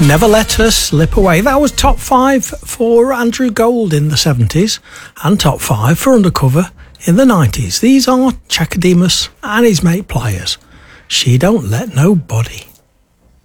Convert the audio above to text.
Never Let Her Slip Away. That was top 5 for Andrew Gold in the 70s and top 5 for Undercover in the 90s. These are Chakademus and his mate Pliers. She Don't Let Nobody.